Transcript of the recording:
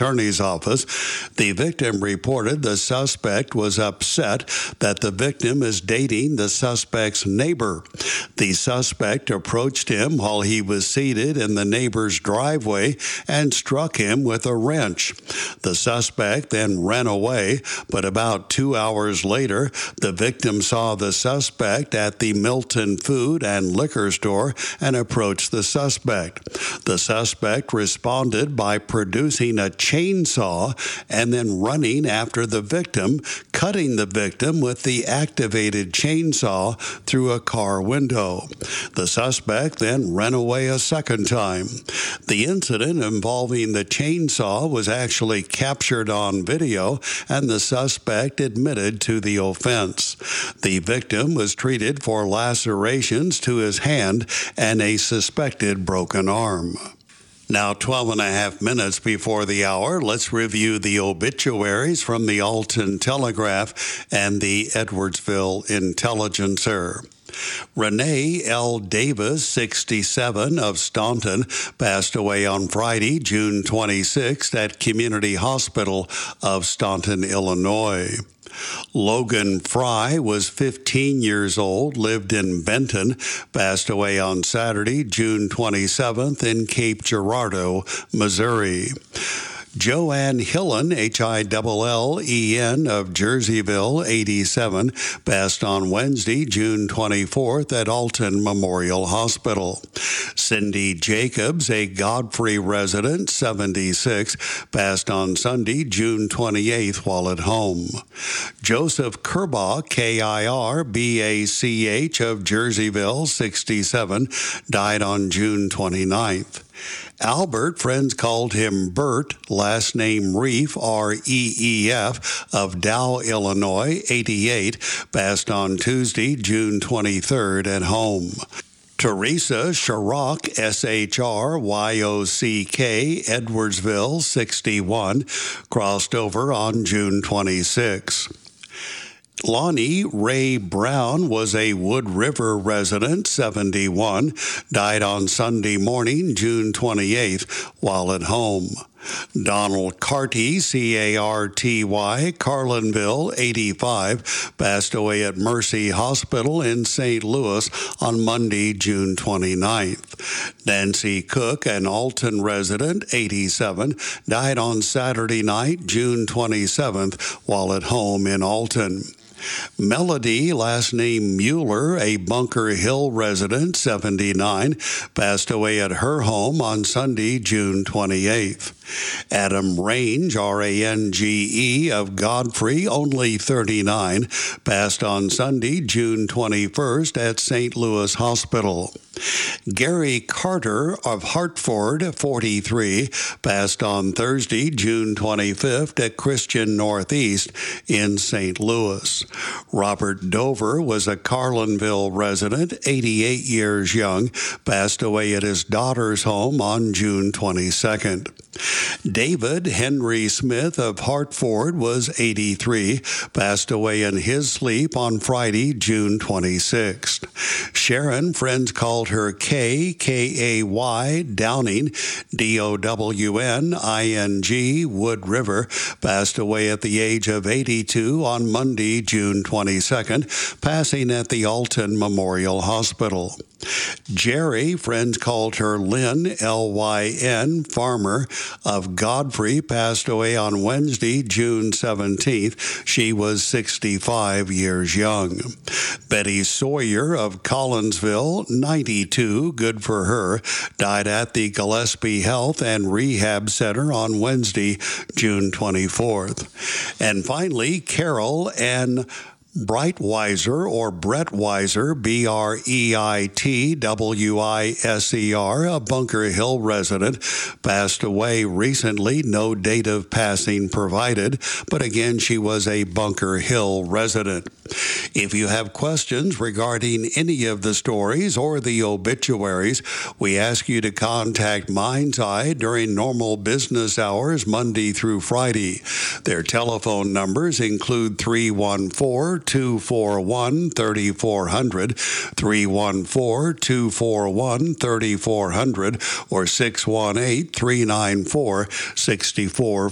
Attorney's Office. The victim reported the suspect was upset that the victim is dating the suspect's neighbor. The suspect approached him while he was seated in the neighbor's driveway and struck him with a wrench. The suspect then ran away, but about 2 hours later, the victim saw the suspect at the Milton Food and Liquor Store and approached the suspect. The suspect responded by producing a chainsaw and then running after the victim, cutting the victim with the activated chainsaw through a car window. The suspect then ran away a second time. The incident involving the chainsaw was actually captured on video, and the suspect admitted to the offense. The victim was treated for lacerations to his hand and a suspected broken arm. Now, 12 and a half minutes before the hour, let's review the obituaries from the Alton Telegraph and the Edwardsville Intelligencer. Renee L. Davis, 67, of Staunton, passed away on Friday, June 26th at Community Hospital of Staunton, Illinois. Logan Fry was 15 years old, lived in Benton, passed away on Saturday, June 27th in Cape Girardeau, Missouri. Joanne Hillen, Hillen, of Jerseyville, 87, passed on Wednesday, June 24th at Alton Memorial Hospital. Cindy Jacobs, a Godfrey resident, 76, passed on Sunday, June 28th while at home. Joseph Kirbach, Kirbach, of Jerseyville, 67, died on June 29th. Albert, friends called him Bert, last name Reef, Reef, of Dow, Illinois, 88, passed on Tuesday, June 23rd at home. Teresa Sharrock, Shryok, Edwardsville, 61, crossed over on June 26. Lonnie Ray Brown was a Wood River resident, 71, died on Sunday morning, June 28th, while at home. Donald Carty, Carty, Carlinville, 85, passed away at Mercy Hospital in St. Louis on Monday, June 29th. Nancy Cook, an Alton resident, 87, died on Saturday night, June 27th, while at home in Alton. Melody, last name Mueller, a Bunker Hill resident, 79, passed away at her home on Sunday, June 28th. Adam Range, Range, of Godfrey, only 39, passed on Sunday, June 21st at St. Louis Hospital. Gary Carter of Hartford, 43, passed on Thursday, June 25th at Christian Northeast in St. Louis. Robert Dover was a Carlinville resident, 88 years young, passed away at his daughter's home on June 22nd. David Henry Smith of Hartford was 83, passed away in his sleep on Friday, June 26th. Sharon, friends called her Kay, Kay, Downing, Downing, Wood River, passed away at the age of 82 on Monday, June 22nd, passing at the Alton Memorial Hospital. Jerry, friends called her Lynn, Lyn, Farmer, of Godfrey, passed away on Wednesday, June 17th. She was 65 years young. Betty Sawyer of Collinsville, 92, good for her, died at the Gillespie Health and Rehab Center on Wednesday, June 24th. And finally, Carol Ann Breitweiser, or Brett Weiser, Breitwiser, a Bunker Hill resident, passed away recently. No date of passing provided, but again, she was a Bunker Hill resident. If you have questions regarding any of the stories or the obituaries, we ask you to contact Mind's Eye during normal business hours, Monday through Friday. Their telephone numbers include 314-241-3400, 314-241-3400, or 618-394-64